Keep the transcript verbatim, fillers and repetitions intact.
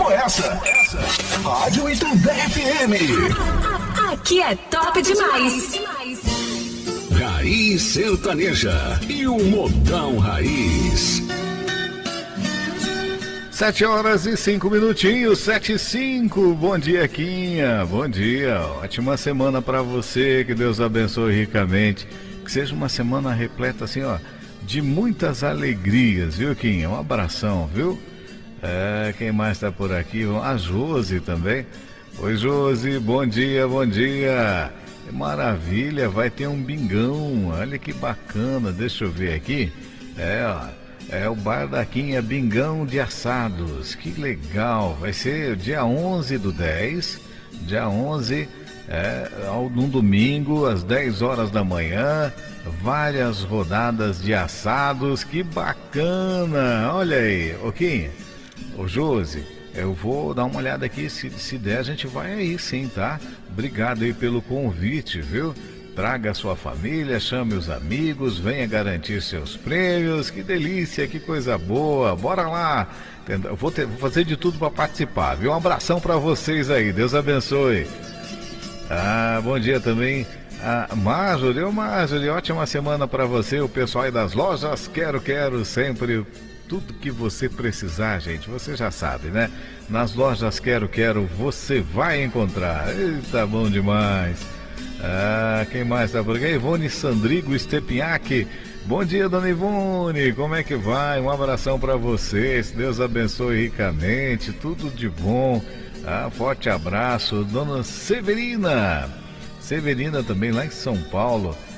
como essa. Rádio Itambé F M. Aqui é top demais. Raiz Sertaneja e o Modão Raiz. Sete horas e cinco minutinhos, sete e cinco. Bom dia, Quinha. Bom dia. Ótima semana pra você. Que Deus abençoe ricamente. Que seja uma semana repleta assim, ó, de muitas alegrias, viu, Quinha? Um abração, viu? É, quem mais tá por aqui? A Josi também. Oi, Josi. Bom dia, bom dia. Maravilha, vai ter um bingão. Olha que bacana. Deixa eu ver aqui. É, ó. É o Bar da Quinha, Bingão de Assados. Que legal. Vai ser dia onze do dez. Dia onze, é, num domingo, às dez horas da manhã. Várias rodadas de assados. Que bacana. Olha aí, ô Quinha, ô Josi, eu vou dar uma olhada aqui. Se, se der, a gente vai aí sim, tá? Obrigado aí pelo convite, viu? Traga a sua família, chame os amigos, venha garantir seus prêmios. Que delícia, que coisa boa. Bora lá. Eu vou, ter, vou fazer de tudo para participar, viu? Um abração para vocês aí. Deus abençoe. Ah, bom dia também. Ah, Marjorie, ô Marjorie, ótima semana para você. O pessoal aí das lojas Quero Quero, sempre tudo que você precisar, gente. Você já sabe, né? Nas lojas Quero Quero você vai encontrar. Eita, bom demais. Ah, quem mais tá por aqui? Ivone Sandrigo Stepinhac. Bom dia, dona Ivone, como é que vai? Um abração para vocês, Deus abençoe ricamente, tudo de bom. Ah, forte abraço, dona Severina. Severina também lá em São Paulo.